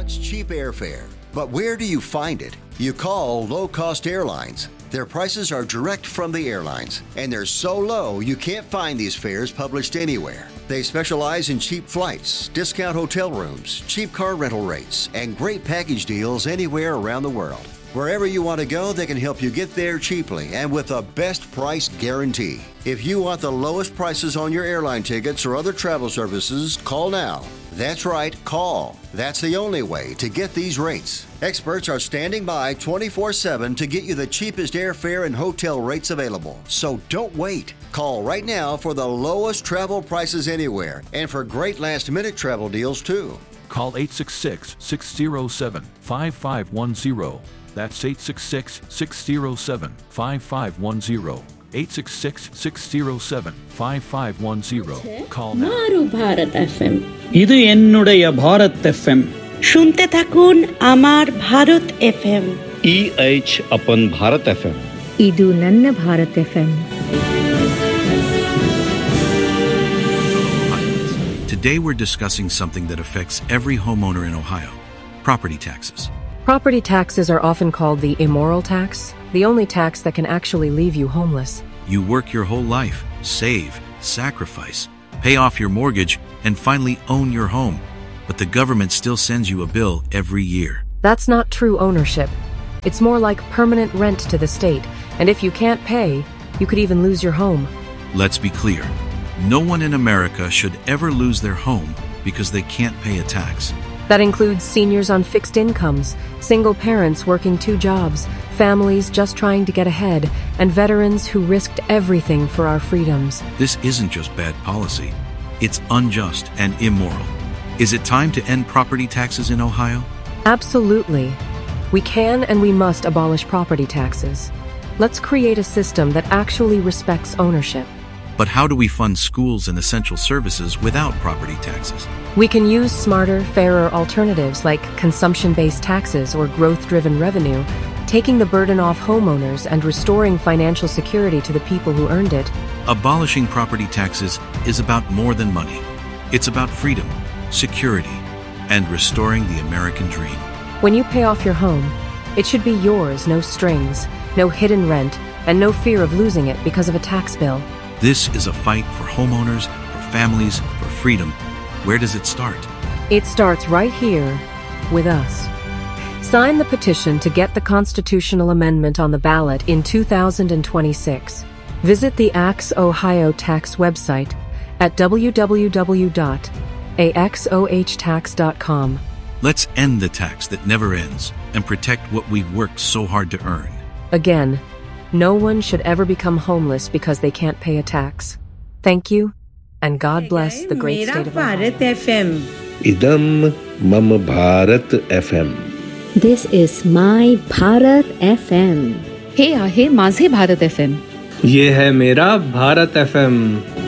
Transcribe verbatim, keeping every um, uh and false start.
wants cheap airfare, but where do you find it? You call Low Cost Airlines. Their prices are direct from the airlines, and they're so low you can't find these fares published anywhere. They specialize in cheap flights, discount hotel rooms, cheap car rental rates, and great package deals anywhere around the world. Wherever you want to go, they can help you get there cheaply and with a best price guarantee. If you want the lowest prices on your airline tickets or other travel services, call now. That's right, call. That's the only way to get these rates. Experts are standing by twenty-four seven to get you the cheapest airfare and hotel rates available. So don't wait. Call right now for the lowest travel prices anywhere and for great last-minute travel deals too. Call eight six six, six zero seven, five five one zero. That's eight six six, six zero seven, five five one zero. eight six six, six zero seven, five five one zero. Call now. Maru Bharat FM இது என்னுடைய Bharat FM শুনতে থাকুন আমার Bharat FM E H upon Bharat F M. ಇದು ನನ್ನ Bharat FM. Today we're discussing something that affects every homeowner in Ohio: property taxes. Property taxes are often called the immoral tax, the only tax that can actually leave you homeless. You work your whole life, save, sacrifice, pay off your mortgage, and finally own your home. But the government still sends you a bill every year. That's not true ownership. It's more like permanent rent to the state, and if you can't pay, you could even lose your home. Let's be clear. No one in America should ever lose their home because they can't pay a tax. That includes seniors on fixed incomes, single parents working two jobs, families just trying to get ahead, and veterans who risked everything for our freedoms. This isn't just bad policy. It's unjust and immoral. Is it time to end property taxes in Ohio? Absolutely. We can and we must abolish property taxes. Let's create a system that actually respects ownership. But how do we fund schools and essential services without property taxes? We can use smarter, fairer alternatives like consumption-based taxes or growth-driven revenue, taking the burden off homeowners and restoring financial security to the people who earned it. Abolishing property taxes is about more than money. It's about freedom, security, and restoring the American dream. When you pay off your home, it should be yours, no strings, no hidden rent, and no fear of losing it because of a tax bill. This is a fight for homeowners, for families, for freedom. Where does it start? It starts right here, with us. Sign the petition to get the constitutional amendment on the ballot in two thousand twenty-six. Visit the Axe Ohio Tax website at w w w dot a x o h tax dot com. Let's end the tax that never ends and protect what we've worked so hard to earn. Again, no one should ever become homeless because they can't pay a tax. Thank you, and God bless the great state of Ohio. Idam Mama Bharat F M. This is my Bharat FM. हे आहे माझे Bharat FM. ये है मेरा Bharat FM.